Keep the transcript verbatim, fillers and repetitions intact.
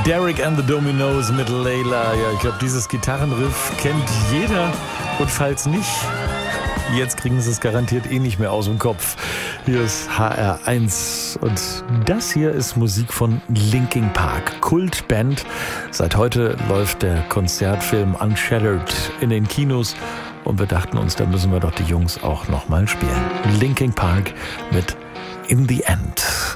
Derek and the Dominos mit Layla. Ja, ich glaube, dieses Gitarrenriff kennt jeder. Und falls nicht, jetzt kriegen sie es garantiert eh nicht mehr aus dem Kopf. Hier ist H R eins und das hier ist Musik von Linkin Park, Kultband. Seit heute läuft der Konzertfilm Unshattered in den Kinos und wir dachten uns, da müssen wir doch die Jungs auch nochmal spielen. Linkin Park mit In the End.